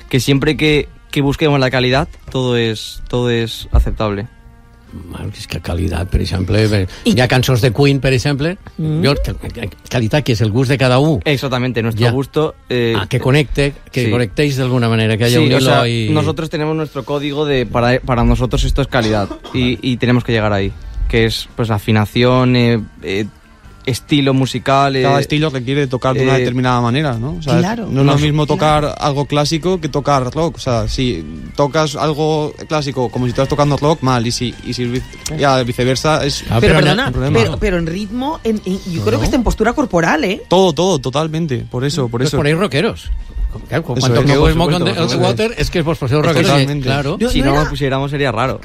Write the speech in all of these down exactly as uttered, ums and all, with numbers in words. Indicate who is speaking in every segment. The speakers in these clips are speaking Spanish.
Speaker 1: que siempre que, que busquemos la calidad, todo és, todo és aceptable.
Speaker 2: És que qualitat, per exemple, hi ha cançons de Queen, per exemple, mm. jo, qualitat que és el gust de cada un.
Speaker 1: Exactamente, nuestro
Speaker 2: ya.
Speaker 1: gusto. Eh,
Speaker 2: ah, que conecte, que sí. conectéis de alguna manera, que haya
Speaker 1: sí,
Speaker 2: un hilo.
Speaker 1: O sea,
Speaker 2: y...
Speaker 1: nosotros tenemos nuestro código de para, para nosotros esto es calidad y, y tenemos que llegar ahí, que es pues afinación, eh, eh, estilo musical. Eh,
Speaker 3: Cada estilo requiere tocar de una
Speaker 1: eh,
Speaker 3: determinada manera, ¿no? O sea,
Speaker 4: claro.
Speaker 3: No es lo mismo tocar
Speaker 4: claro.
Speaker 3: algo clásico que tocar rock. O sea, si tocas algo clásico como si estás tocando rock, mal. Y si, y si ya viceversa, es
Speaker 2: ah,
Speaker 4: pero,
Speaker 2: pero,
Speaker 4: perdona,
Speaker 3: no,
Speaker 4: pero, pero en ritmo, en, en, yo no, creo que está en postura corporal, ¿eh?
Speaker 3: Todo, todo, totalmente. Por eso, por
Speaker 2: pues
Speaker 3: eso.
Speaker 2: Ponéis rockeros. Claro, cuando
Speaker 3: Eso
Speaker 2: toqueu
Speaker 3: es,
Speaker 2: Smoke on the
Speaker 3: supuesto,
Speaker 2: Water es que vos poseu rockeros.
Speaker 3: Totalmente.
Speaker 2: Claro.
Speaker 4: No,
Speaker 1: si
Speaker 4: no
Speaker 1: no
Speaker 4: era...
Speaker 1: lo pusiéramos sería raro.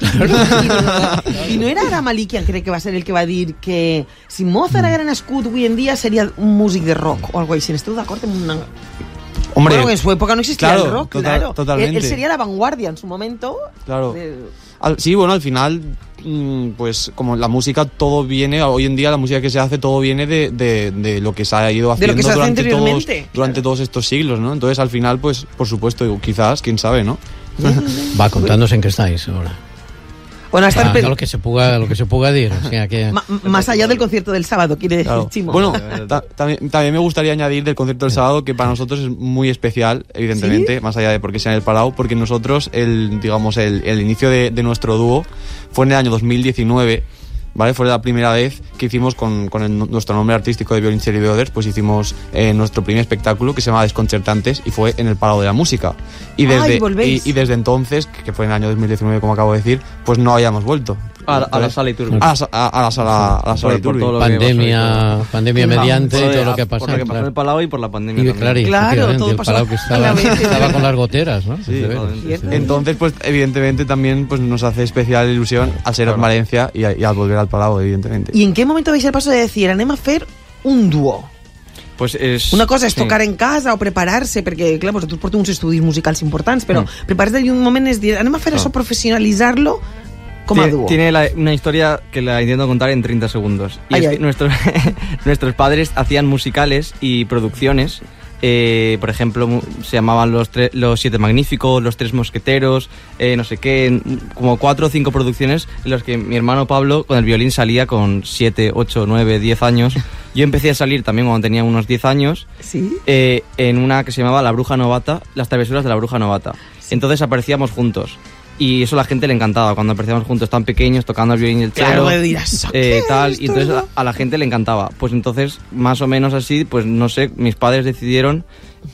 Speaker 4: I no era Aramali qui crec que va ser el que va dir que si Mozart haguera nascut avui en dia seria un músic de rock o algo així. Esteu d'acord amb una...
Speaker 3: Hombre,
Speaker 4: bueno, en su época no existía
Speaker 3: claro,
Speaker 4: el rock,
Speaker 3: total,
Speaker 4: claro.
Speaker 3: Totalmente.
Speaker 4: Él, él sería la vanguardia en su momento.
Speaker 3: Claro.
Speaker 4: De...
Speaker 3: Al, sí, bueno, al final, mmm, pues como la música todo viene, hoy en día la música que se hace todo viene de, de, de lo que se ha ido haciendo
Speaker 4: se
Speaker 3: durante, todos,
Speaker 4: claro.
Speaker 3: durante todos estos siglos, ¿no? Entonces al final, pues por supuesto, quizás, quién sabe, ¿no?
Speaker 2: Va, contándonos en qué estáis ahora.
Speaker 4: Bueno, hasta
Speaker 2: ah,
Speaker 4: el...
Speaker 2: lo que se puga, lo que se puga decir, o sea que...
Speaker 4: Ma, más allá del concierto del sábado, quiere decir,
Speaker 3: claro.
Speaker 4: Chimo.
Speaker 3: Bueno, ta, también, también me gustaría añadir del concierto del sábado que para nosotros es muy especial, evidentemente, ¿sí? Más allá de porque sea en el Palau, porque nosotros, el digamos, el, el inicio de, de nuestro dúo fue en el año dos mil diecinueve, ¿vale? Fue la primera vez que hicimos con, con el, nuestro nombre artístico de Violoncello y Others, pues hicimos eh, nuestro primer espectáculo que se llama Desconcertantes y fue en el Palau de la Música. Y desde,
Speaker 4: Ay,
Speaker 3: y, y desde entonces, que fue en el año dos mil diecinueve, como acabo de decir, pues no habíamos vuelto.
Speaker 1: A, a la sala Iturbi.
Speaker 3: A, a, a la sala, a la sala Iturbi.
Speaker 2: Pandemia, pandemia mediante,
Speaker 1: todo,
Speaker 2: todo lo que ha
Speaker 1: pasado. Por lo que pasó
Speaker 2: claro.
Speaker 1: en el Palau y por la pandemia
Speaker 2: y,
Speaker 1: también.
Speaker 2: Claro,
Speaker 4: claro todo
Speaker 2: el
Speaker 4: pasó
Speaker 2: Palau que estaba, estaba con las goteras, ¿no?
Speaker 3: Sí,
Speaker 1: sí, sí.
Speaker 3: Entonces, pues evidentemente también pues nos hace especial ilusión al ser en claro. Valencia y, a, y al volver al Palau, evidentemente.
Speaker 4: ¿Y en qué momento veis el paso de decir, anem a fer un dúo?
Speaker 1: Pues es,
Speaker 4: una cosa és
Speaker 1: sí.
Speaker 4: tocar en casa o preparar-se, perquè, clar, vosaltres porteu uns estudis musicals importants, però mm. preparar-se d'un moment és dir, anem a fer no. això, professionalitzar-lo com a
Speaker 1: tiene,
Speaker 4: dúo.
Speaker 1: Tiene la, una historia que la intento contar en treinta segundos. Y
Speaker 4: ay,
Speaker 1: es
Speaker 4: ay.
Speaker 1: que nuestros, nuestros padres hacían musicales y producciones. Eh, por ejemplo, se llamaban los, tre- los Siete Magníficos, Los Tres Mosqueteros, eh, no sé qué, como cuatro o cinco producciones en las que mi hermano Pablo con el violín salía con siete, ocho, nueve, diez años. Yo empecé a salir también cuando tenía unos diez años,
Speaker 4: ¿sí?
Speaker 1: eh, en una que se llamaba La Bruja Novata, Las Travesuras de la Bruja Novata. Sí. Entonces aparecíamos juntos. Y eso a la gente le encantaba, cuando aparecíamos juntos tan pequeños, tocando el violín y el cello,
Speaker 4: claro, dirás,
Speaker 1: eh, tal, y entonces a, a la gente le encantaba. Pues entonces, más o menos así, pues no sé, mis padres decidieron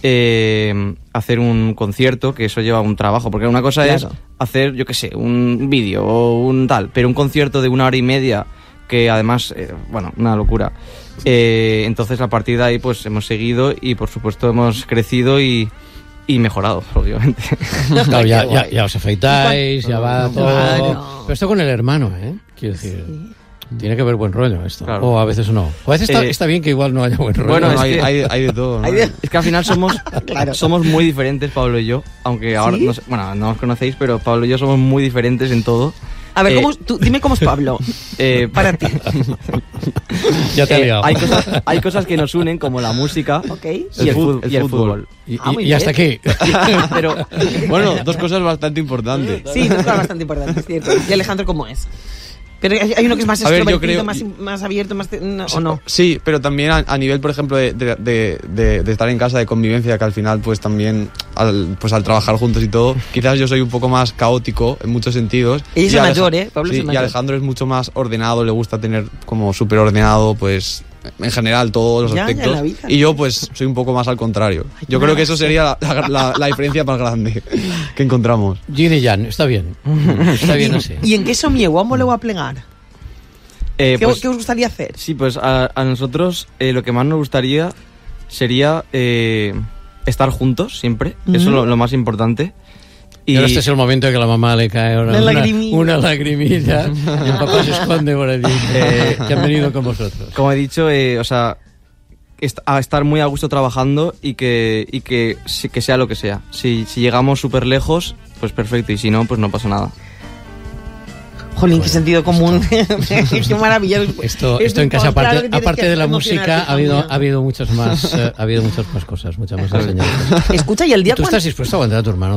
Speaker 1: eh, hacer un concierto, que eso lleva un trabajo, porque una cosa claro. es hacer, yo qué sé, un vídeo o un tal, pero un concierto de una hora y media, que además, eh, bueno, una locura. Eh, entonces a partir de ahí pues hemos seguido y por supuesto hemos crecido y... Y mejorado, obviamente.
Speaker 2: Claro, ya, ya, ya os afeitáis, ya va todo.
Speaker 4: Claro.
Speaker 2: Pero esto con el hermano, ¿eh? Quiero decir, sí. Tiene que haber buen rollo esto.
Speaker 1: Claro.
Speaker 2: O a veces no. O a veces está, eh, está bien que igual no haya buen rollo.
Speaker 1: Bueno,
Speaker 3: no,
Speaker 1: es
Speaker 3: hay,
Speaker 1: que,
Speaker 3: hay, hay de todo, ¿no?
Speaker 4: Hay de...
Speaker 1: Es que al final somos,
Speaker 4: claro.
Speaker 1: somos muy diferentes, Pablo y yo. Aunque ahora,
Speaker 4: ¿sí?
Speaker 1: no sé, bueno, no os conocéis, pero Pablo y yo somos muy diferentes en todo.
Speaker 4: A ver,
Speaker 1: eh,
Speaker 4: ¿cómo, tú, dime cómo es Pablo.
Speaker 1: Eh,
Speaker 4: Para ti.
Speaker 2: Ya te he liado.
Speaker 1: Eh, hay, cosas, hay cosas que nos unen, como la música
Speaker 4: okay.
Speaker 1: y, el, fut, y el fútbol.
Speaker 2: Y,
Speaker 4: ah,
Speaker 2: y, y hasta aquí.
Speaker 1: Pero,
Speaker 3: bueno, dos cosas bastante importantes.
Speaker 4: Sí, dos cosas bastante importantes, cierto. ¿Y Alejandro cómo es? Pero hay uno que es más extrovertido, creo... más, más abierto, más te... no, ¿o no?
Speaker 3: Sí, pero también a, a nivel, por ejemplo, de, de, de, de estar en casa, de convivencia, que al final, pues también, al, pues al trabajar juntos y todo, quizás yo soy un poco más caótico en muchos sentidos.
Speaker 4: Ella es el mayor, ¿eh? Pablo
Speaker 3: sí,
Speaker 4: es el mayor.
Speaker 3: Y Alejandro es mucho más ordenado, le gusta tener como súper ordenado, pues... en general todos los
Speaker 4: ya,
Speaker 3: aspectos
Speaker 4: ya vida,
Speaker 3: y yo pues soy un poco más al contrario. Ay, yo creo que eso sería la, la, la, la diferencia más grande que encontramos.
Speaker 2: Yin y Yang, está bien. Está bien así.
Speaker 4: ¿Y en qué somieu? ¿On voleu a plegar?
Speaker 1: Eh,
Speaker 4: ¿Qué,
Speaker 1: pues,
Speaker 4: ¿Qué os gustaría hacer?
Speaker 1: Sí, pues a, a nosotros eh, lo que más nos gustaría sería eh, estar juntos siempre. Mm-hmm. Eso es lo, lo más importante.
Speaker 2: Y ahora este es el momento en que a la mamá le cae ahora
Speaker 4: una,
Speaker 2: una,
Speaker 4: lagrimilla.
Speaker 2: una lagrimilla y el papá se esconde por allí, eh, que han venido con vosotros.
Speaker 1: Como he dicho, eh, o sea, est- a estar muy a gusto trabajando y que, y que, que sea lo que sea. Si, si llegamos súper lejos, pues perfecto, y si no, pues no pasa nada.
Speaker 4: Jolín, qué sentido común. Qué maravilla.
Speaker 2: Esto, esto en casa, aparte, aparte de la música, ha habido, ha habido muchas más, uh, ha habido muchas más cosas, muchas más enseñanzas.
Speaker 4: Escucha, y el día
Speaker 2: ¿Tú
Speaker 4: cuando...
Speaker 2: estás dispuesto a aguantar a tu hermano